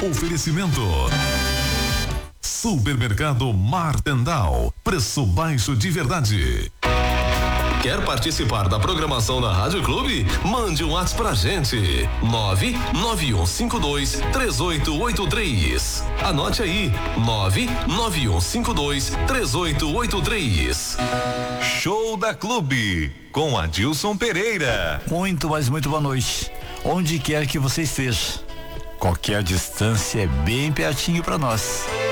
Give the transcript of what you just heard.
Oferecimento Supermercado Martendal, preço baixo de verdade. Quer participar da programação da Rádio Clube? Mande um WhatsApp pra gente. 991523883. Anote aí. 991523883. Show da Clube com Adilson Pereira. Muito boa noite. Onde quer que você esteja, qualquer distância é bem pertinho para nós.